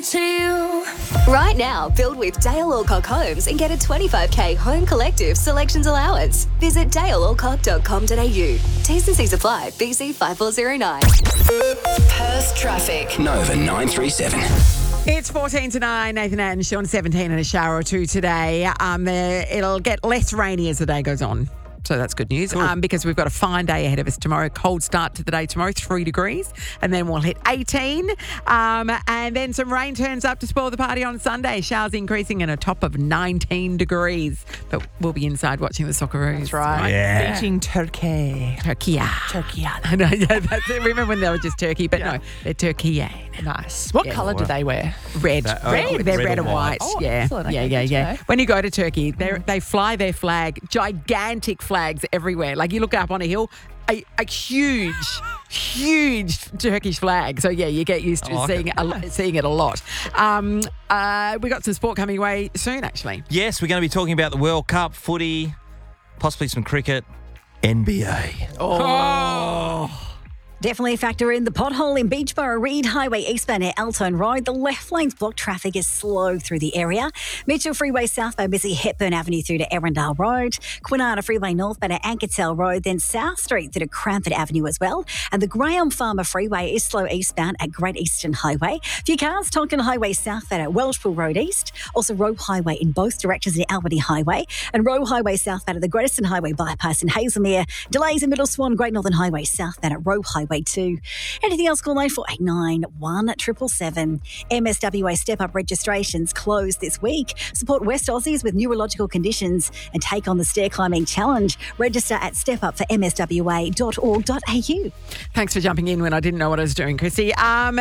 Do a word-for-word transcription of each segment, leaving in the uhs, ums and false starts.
to you. Right now, build with Dale Alcock Homes and get a twenty-five k home collective selections allowance. Visit dale alcock dot com dot a u. T's and C's apply. B C five four zero nine. Perth traffic. Nova nine three seven. It's fourteen to nine. Nathan and Sean seventeen and a shower or two today. Um, uh, it'll get less rainy as the day goes on. So that's good news, cool. um, because we've got a fine day ahead of us tomorrow. Cold start to the day tomorrow, three degrees, and then we'll hit eighteen. Um, and then some rain turns up to spoil the party on Sunday. Showers increasing and a top of nineteen degrees. But we'll be inside watching the Socceroos. That's right. right? Yeah. Beating Turkey. Turkey. Turkey. I know, yeah, that's it. Remember when they were just Turkey, but yeah. no, they're Turkey. Nice. What yeah. colour do they wear? Red. That, red. oh, They're red, red and white. white. Oh, yeah. Excellent. Yeah, okay, yeah, yeah. know. When you go to Turkey, they they fly their flag, gigantic flags everywhere. Like you look up on a hill, a, a huge, huge Turkish flag. So yeah, you get used to like seeing it. a, seeing it a lot. Um, uh, we got some sport coming away soon, actually. Yes, we're going to be talking about the World Cup, footy, possibly some cricket, N B A. Oh. Definitely a factor in the pothole in Beachborough, Reed Highway eastbound at Elton Road. The left lane's blocked. Traffic is slow through the area. Mitchell Freeway southbound busy Hepburn Avenue through to Erindale Road. Quinana Freeway northbound at Ankertel Road. Then South Street through to Cranford Avenue as well. And the Graham Farmer Freeway is slow eastbound at Great Eastern Highway. A few cars, Tonkin Highway southbound at Welshpool Road East. Also Roe Highway in both directions near Albany Highway. And Roe Highway southbound at the Great Eastern Highway bypass in Hazelmere. Delays in Middle Swan, Great Northern Highway southbound at Roe Highway two. Anything else, call nine four eight nine, one seven seven seven. M S W A Step Up registrations closed this week. Support West Aussies with neurological conditions and take on the stair climbing challenge. Register at step up for m s w a dot org dot a u. Thanks for jumping in when I didn't know what I was doing, Chrissy. Um,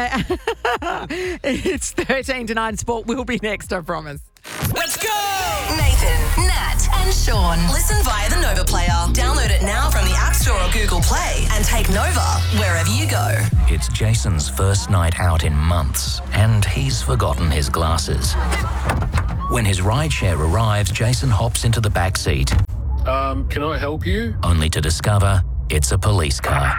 it's thirteen to nine. Sport will be next, I promise. Let's go! Nathan, Nat, and Sean. Listen via the Nova Player. Download it now from the App Store or Google Play and take Nova wherever you go. It's Jason's first night out in months, and he's forgotten his glasses. When his rideshare arrives, Jason hops into the back seat. Um, can I help you? Only to discover it's a police car.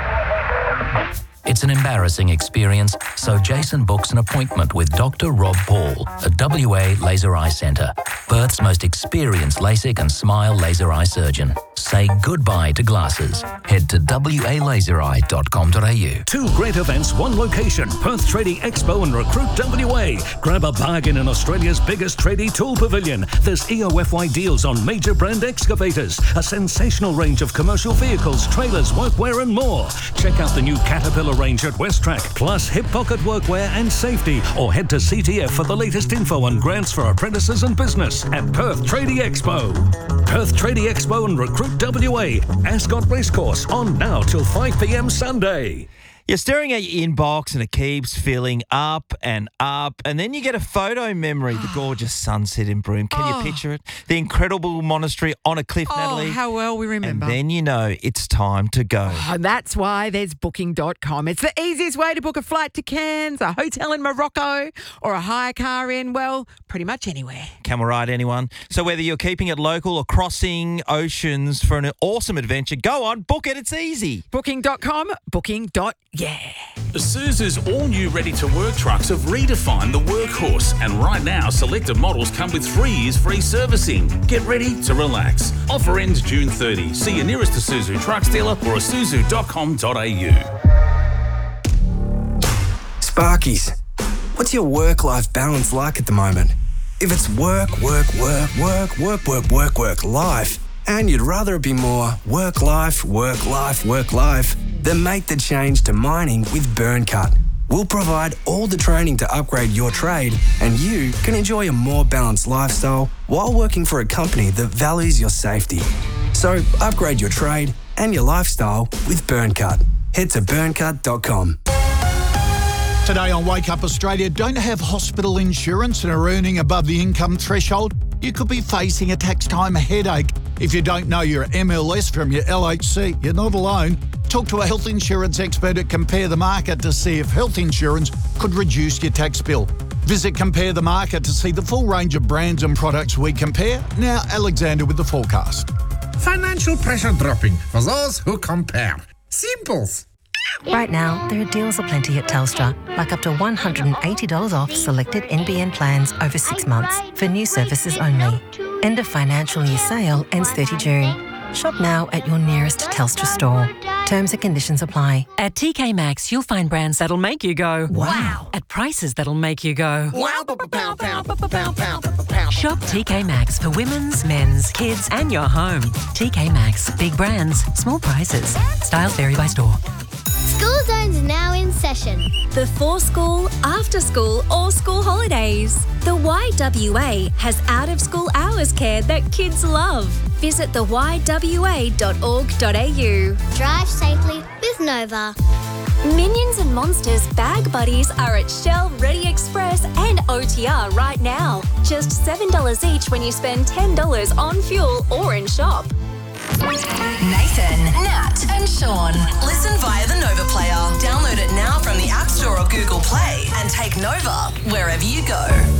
It's an embarrassing experience, so Jason books an appointment with Doctor Rob Paul at W A Laser Eye Centre, Perth's most experienced LASIK and SMILE laser eye surgeon. Say goodbye to glasses. Head to w a laser eye dot com dot a u. Two great events, one location. Perth Tradie Expo and Recruit W A. Grab a bargain in Australia's biggest tradie tool pavilion. There's E O F Y deals on major brand excavators, a sensational range of commercial vehicles, trailers, workwear and more. Check out the new Caterpillar range at Westrack, plus hip pocket workwear and safety, or head to C T F for the latest info on grants for apprentices and business at Perth Tradie Expo. Perth Tradie Expo and Recruit W A, Ascot Racecourse, on now till five p m Sunday. You're staring at your inbox and it keeps filling up and up, and then you get a photo memory, the gorgeous sunset in Broome. Can Oh. you picture it? The incredible monastery on a cliff, Oh, Natalie. how well we remember. And then you know it's time to go. And that's why there's booking dot com. It's the easiest way to book a flight to Cairns, a hotel in Morocco, or a hire car in, well, pretty much anywhere. Camel ride, anyone? So whether you're keeping it local or crossing oceans for an awesome adventure, go on, book it. It's easy. booking dot com, booking. Yeah. Isuzu's all-new ready-to-work trucks have redefined the workhorse, and right now, selected models come with three years free servicing. Get ready to relax. Offer ends June thirtieth. See your nearest Isuzu trucks dealer or isuzu dot com dot a u. Sparkies, what's your work-life balance like at the moment? If it's work, work, work, work, work, work, work, work, life, and you'd rather it be more work, life, work, life, work, life, then make the change to mining with Burncut. We'll provide all the training to upgrade your trade, and you can enjoy a more balanced lifestyle while working for a company that values your safety. So upgrade your trade and your lifestyle with Burncut. Head to burncut dot com. Today on Wake Up Australia, don't have hospital insurance and are earning above the income threshold? You could be facing a tax time headache. If you don't know your M L S from your L H C, you're not alone. Talk to a health insurance expert at Compare the Market to see if health insurance could reduce your tax bill. Visit Compare the Market to see the full range of brands and products we compare. Now, Alexander with the forecast. Financial pressure dropping for those who compare. Simples. Right now, there are deals aplenty at Telstra, like up to one hundred eighty dollars off selected N B N plans over six months for new services only. End of financial year sale ends thirtieth of June. Shop now at your nearest Telstra store. Terms and conditions apply. At T K Maxx, you'll find brands that'll make you go, wow, at prices that'll make you go, wow. Shop T K Maxx for women's, men's, kids, and your home. T K Maxx, big brands, small prices. Styles vary by store. School Zone's now in session. Before school, after school, or school holidays. The Y W A has out-of-school hours care that kids love. Visit the y w a dot org dot a u. Drive safely with Nova. Minions and Monsters Bag Buddies are at Shell, Ready Express and O T R right now. Just seven dollars each when you spend ten dollars on fuel or in shop. Nathan, Nat, and Sean. Listen via the Nova Player. Download it now from the App Store or Google Play and take Nova wherever you go.